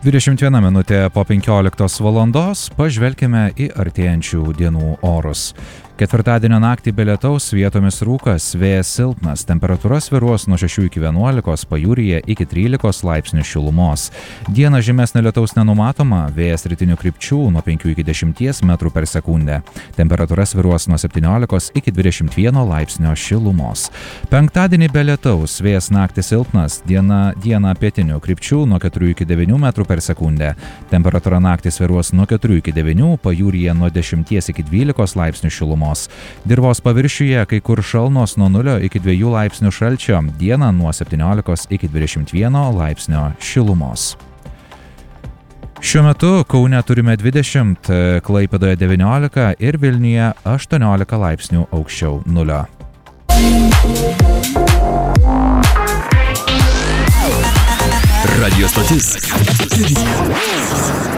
21 minutė po 15 valandos pažvelkime į artėjančių dienų orus. Ketvirtadienio naktį be lietaus, vietomis rūkas, vėjas silpnas, temperatūra svyruos nuo 6 iki 11, pajūryje iki 13 laipsnių šilumos. Dieną žymesnio lietaus nenumatoma, vėjas rytinių krypčių nuo 5 iki 10 metrų per sekundę. Temperatūra svyruos nuo 17 iki 21 laipsnio šilumos. Penktadienį be lietaus, vėjas naktį silpnas, dieną pietinių krypčių nuo 4 iki 9 metrų per sekundę. Temperatūra naktį svyruos nuo 4 iki 9, pajūryje nuo 10 iki 12 laipsnių šilumos. Dirvos paviršiuje kai kur šalnos nuo 0 iki 2 laipsnių šalčio, dieną nuo 17 iki 21 laipsnio šilumos. Šiuo metu Kaune turime 20, Klaipėdoje 19 ir Vilniuje 18 laipsnių aukščiau nulio. Radio stotis.